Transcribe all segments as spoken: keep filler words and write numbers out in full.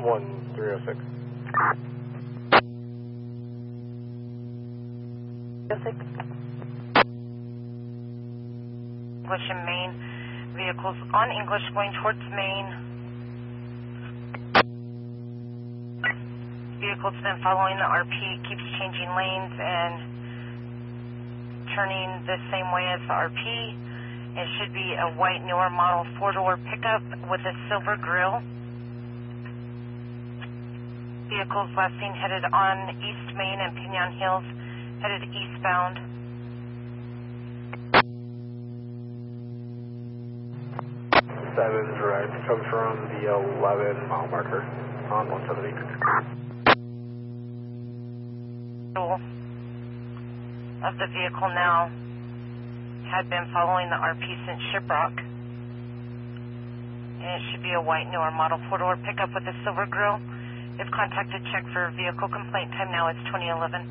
one three oh six. six. English and Main. Vehicles on English going towards Main. Vehicle's been following the R P, keeps changing lanes and turning the same way as the R P. It should be a white newer model four-door pickup with a silver grille. Vehicles last seen headed on East Main and Pinon Hills, headed eastbound. Seven direct, comes from the eleven mile marker on one seventy. Of the vehicle now had been following the R P since Shiprock. And it should be a white newer model four-door pickup with a silver grille. If contacted, check for vehicle complaint time now. It's twenty eleven.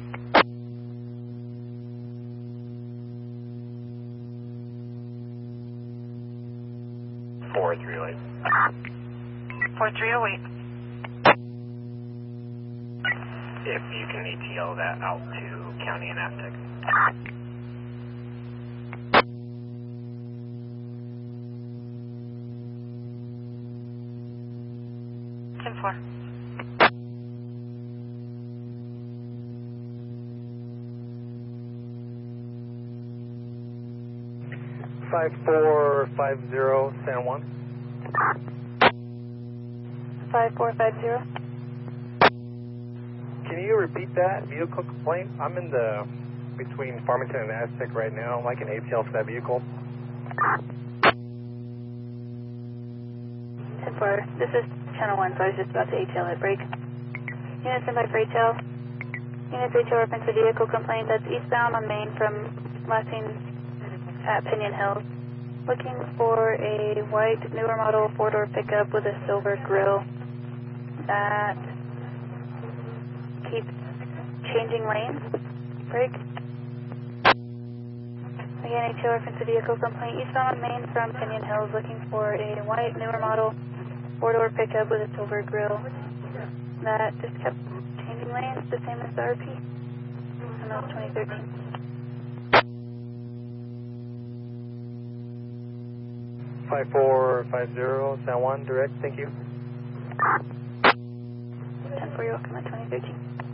four three oh eight. four three oh eight. If you can A T L that out to County and Aztec. ten four. five four five zero, San Juan. five four five zero. Can you repeat that vehicle complaint? I'm in the between Farmington and Aztec right now. I'd like an A T L for that vehicle. ten four. This is Channel one, so I was just about to A T L at break. Units in by for A T L. Units A T L reference to vehicle complaint that's eastbound on Main from last seen at Pinon Hills. Looking for a white newer model four-door pickup with a silver grille that keeps changing lanes. Break. Again, A T L reference to vehicle complaint eastbound on Main from Pinon Hills, looking for a white newer model four-door pickup with a silver grille that just kept changing lanes, the same as the R P. And that was twenty thirteen. five four five zero, San Juan, direct, thank you. ten four, you're welcome at twenty thirteen.